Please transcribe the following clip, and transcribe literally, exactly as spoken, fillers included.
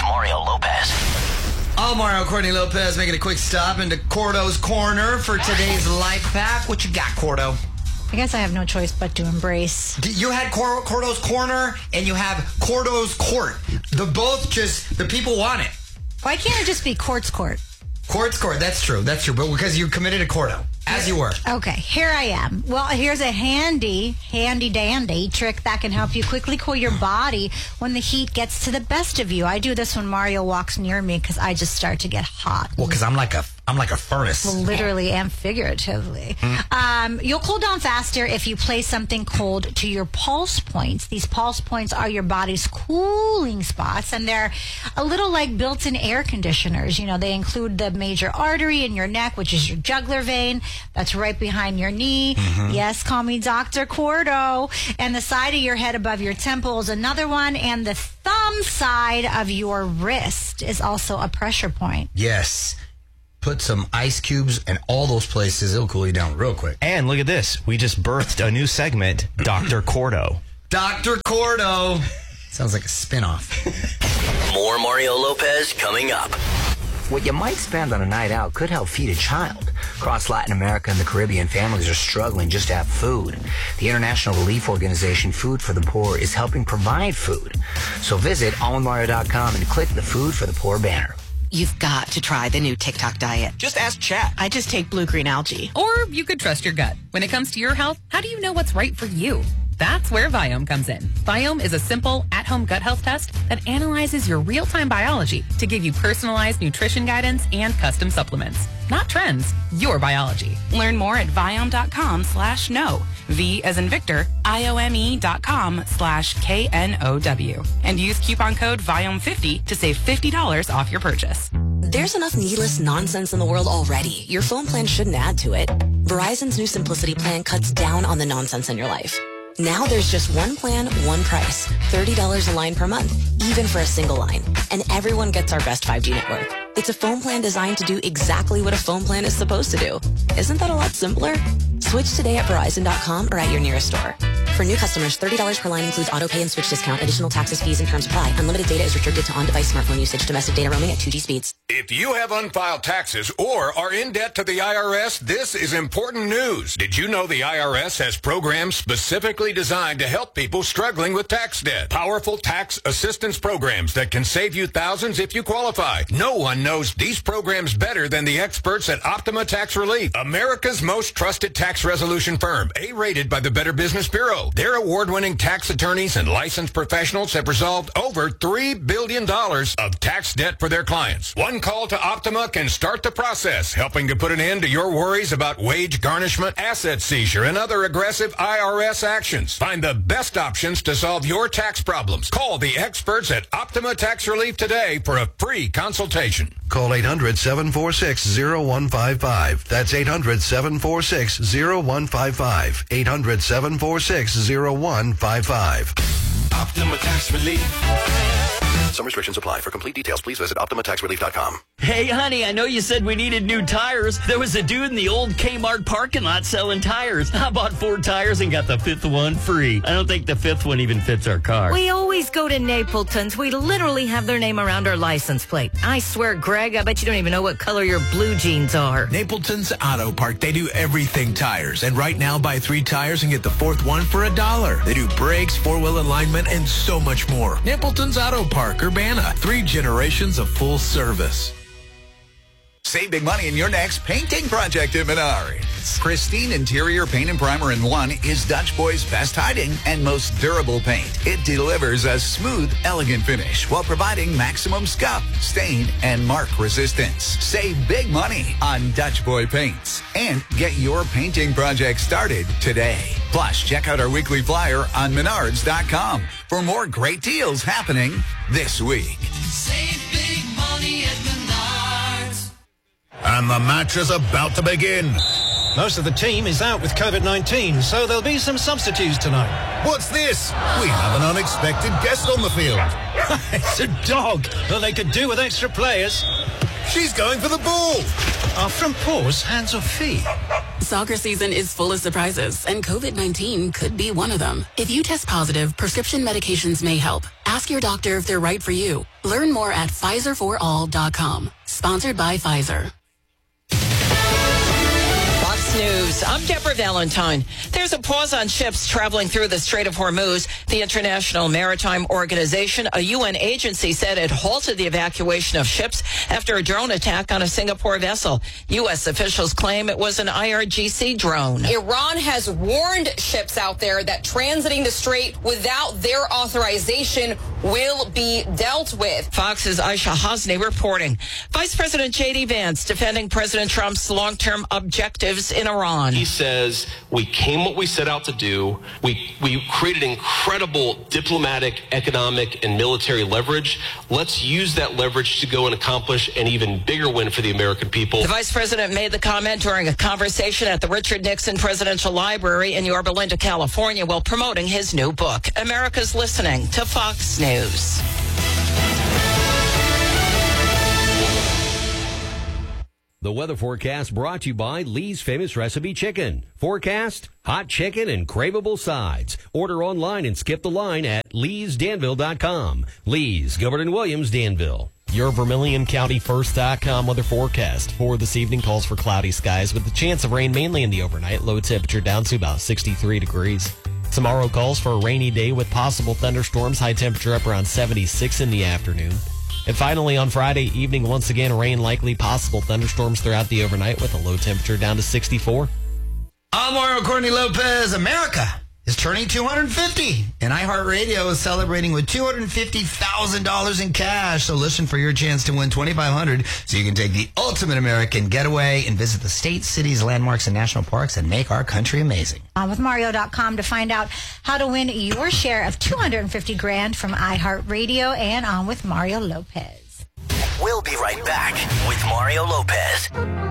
Mario Lopez. Oh, Mario Courtney Lopez making a quick stop into Cordo's Corner for today's life pack. What you got, Cordo? I guess I have no choice but to embrace. You had Cor- Cordo's Corner and you have Cordo's Court. The both just, the people want it. Why can't it just be Court's Court? Court's Court, that's true, that's true. But because you committed to Cordo, as you were. Okay, here I am. Well, here's a handy, handy dandy trick that can help you quickly cool your body when the heat gets to the best of you. I do this when Mario walks near me because I just start to get hot. Well, because I'm like a, I'm like a furnace. Well, literally and figuratively. Mm. Um, you'll cool down faster if you place something cold to your pulse points. These pulse points are your body's cooling spots, and they're a little like built-in air conditioners. You know, they include the major artery in your neck, which is your jugular vein. That's right behind your knee. Mm-hmm. Yes, call me Doctor Cordo. And the side of your head above your temple is another one, and the thumb side of your wrist is also a pressure point. Yes. Put some ice cubes in all those places. It'll cool you down real quick. And look at this. We just birthed a new segment, Doctor Cordo. Doctor Cordo. Sounds like a spinoff. More Mario Lopez coming up. What you might spend on a night out could help feed a child. Across Latin America and the Caribbean, families are struggling just to have food. The international relief organization Food for the Poor is helping provide food. So visit all in mario dot com and click the Food for the Poor banner. You've got to try the new TikTok diet. Just ask Chat. I just take blue-green algae. Or you could trust your gut. When it comes to your health, how do you know what's right for you? That's where Viome comes in. Viome is a simple, at-home gut health test that analyzes your real-time biology to give you personalized nutrition guidance and custom supplements. Not trends, your biology. Learn more at Viome.com slash no. V as in Victor, I-O-M-E dot com slash K N O W. And use coupon code Viome fifty to save fifty dollars off your purchase. There's enough needless nonsense in the world already. Your phone plan shouldn't add to it. Verizon's new Simplicity plan cuts down on the nonsense in your life. Now there's just one plan, one price. thirty dollars a line per month, even for a single line. And everyone gets our best five G network. It's a phone plan designed to do exactly what a phone plan is supposed to do. Isn't that a lot simpler? Switch today at Verizon dot com or at your nearest store. For new customers, thirty dollars per line includes auto pay and switch discount. Additional taxes, fees, and terms apply. Unlimited data is restricted to on-device smartphone usage. Domestic data roaming at two G speeds. If you have unfiled taxes or are in debt to the I R S, this is important news. Did you know the I R S has programs specifically designed to help people struggling with tax debt? Powerful tax assistance programs that can save you thousands if you qualify. No one knows these programs better than the experts at Optima Tax Relief, America's most trusted tax resolution firm, A-rated by the Better Business Bureau. Their award-winning tax attorneys and licensed professionals have resolved over three billion dollars of tax debt for their clients. One call to Optima can start the process, helping to put an end to your worries about wage garnishment, asset seizure, and other aggressive I R S actions. Find the best options to solve your tax problems. Call the experts at Optima Tax Relief today for a free consultation. Call eight hundred, seven four six, zero one five five. That's eight hundred, seven four six, zero one five five. eight hundred, seven four six, zero one five five. Optima Tax Relief. Some restrictions apply. For complete details, please visit optima tax relief dot com. Hey, honey, I know you said we needed new tires. There was a dude in the old Kmart parking lot selling tires. I bought four tires and got the fifth one free. I don't think the fifth one even fits our car. We always go to Napleton's. We literally have their name around our license plate. I swear, Greg, I bet you don't even know what color your blue jeans are. Napleton's Auto Park. They do everything tires. And right now, buy three tires and get the fourth one for a dollar. They do brakes, four-wheel alignment, and so much more. Napleton's Auto Park, Urbana. Three generations of full service. Save big money in your next painting project at Menards. Pristine interior paint and primer in one is Dutch Boy's best hiding and most durable paint. It delivers a smooth, elegant finish while providing maximum scuff, stain, and mark resistance. Save big money on Dutch Boy paints and get your painting project started today. Plus, check out our weekly flyer on menards dot com for more great deals happening this week. Save big money at Menards. And the match is about to begin. Most of the team is out with COVID nineteen, so there'll be some substitutes tonight. What's this? We have an unexpected guest on the field. It's a dog, but they could do with extra players. She's going for the ball. Are front paws hands or feet? Soccer season is full of surprises, and COVID nineteen could be one of them. If you test positive, prescription medications may help. Ask your doctor if they're right for you. Learn more at Pfizer for all dot com. Sponsored by Pfizer. Fox News. I'm Deborah Valentine. There's a pause on ships traveling through the Strait of Hormuz. The International Maritime Organization, a U N agency, said it halted the evacuation of ships after a drone attack on a Singapore vessel. U S officials claim it was an I R G C drone. Iran has warned ships out there that transiting the strait without their authorization will be dealt with. Fox's Aisha Hasni reporting. Vice President J D Vance defending President Trump's long-term objectives in Iran. He says, we came what we set out to do. We, we created incredible diplomatic, economic, and military leverage. Let's use that leverage to go and accomplish an even bigger win for the American people. The vice president made the comment during a conversation at the Richard Nixon Presidential Library in Yorba Linda, California, while promoting his new book. America's listening to Fox News. The weather forecast brought to you by Lee's Famous Recipe Chicken. Forecast, hot chicken and craveable sides. Order online and skip the line at lees danville dot com. Lee's, Gilbert and Williams, Danville. Your Vermilion County First dot com weather forecast for this evening calls for cloudy skies with the chance of rain mainly in the overnight. Low temperature down to about sixty-three degrees. Tomorrow calls for a rainy day with possible thunderstorms. High temperature up around seventy-six in the afternoon. And finally, on Friday evening, once again, rain likely, possible thunderstorms throughout the overnight with a low temperature down to sixty-four. I'm Mario Courtney Lopez. America is turning two hundred fifty, and iHeartRadio is celebrating with two hundred fifty thousand dollars in cash. So listen for your chance to win twenty-five hundred dollars so you can take the ultimate American getaway and visit the state, cities, landmarks, and national parks and make our country amazing. On with Mario dot com to find out how to win your share of two hundred fifty grand from iHeartRadio, and on with Mario Lopez. We'll be right back with Mario Lopez.